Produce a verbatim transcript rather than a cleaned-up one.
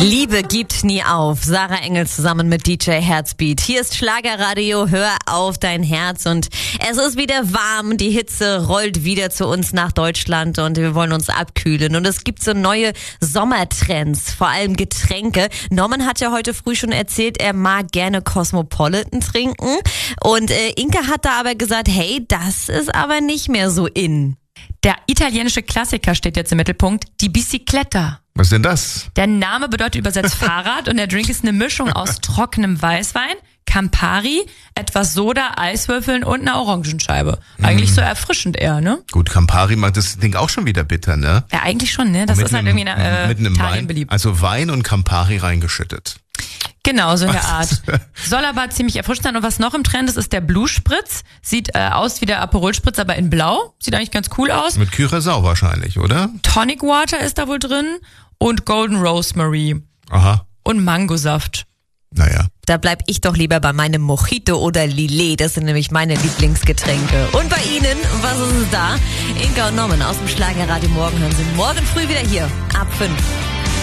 Liebe gibt nie auf. Sarah Engel zusammen mit D J Herzbeat. Hier ist Schlagerradio, hör auf dein Herz. Und es ist wieder warm, die Hitze rollt wieder zu uns nach Deutschland und wir wollen uns abkühlen. Und es gibt so neue Sommertrends, vor allem Getränke. Norman hat ja heute früh schon erzählt, er mag gerne Cosmopolitan trinken. Und äh, Inka hat da aber gesagt, hey, das ist aber nicht mehr so in. Der italienische Klassiker steht jetzt im Mittelpunkt, die Bicicletta. Was ist denn das? Der Name bedeutet übersetzt Fahrrad und der Drink ist eine Mischung aus trockenem Weißwein, Campari, etwas Soda, Eiswürfeln und einer Orangenscheibe. Eigentlich mm. so erfrischend eher, ne? Gut, Campari macht das Ding auch schon wieder bitter, ne? Ja, eigentlich schon, ne? Das mit ist halt einem, irgendwie in äh, mit einem Italien Wein, beliebt. Also Wein und Campari reingeschüttet. Genau, so in der Art. Soll aber ziemlich erfrischend sein. Und was noch im Trend ist, ist der Blue Spritz. Sieht äh, aus wie der Aperol Spritz, aber in blau. Sieht eigentlich ganz cool aus. Mit Curaçao wahrscheinlich, oder? Tonic Water ist da wohl drin. Und Golden Rosemary. Aha. Und Mangosaft. Naja. Da bleib ich doch lieber bei meinem Mojito oder Lillet. Das sind nämlich meine Lieblingsgetränke. Und bei Ihnen, was ist es da? Inka und Norman aus dem Schlagerradio. Morgen hören Sie morgen früh wieder hier. Ab fünf.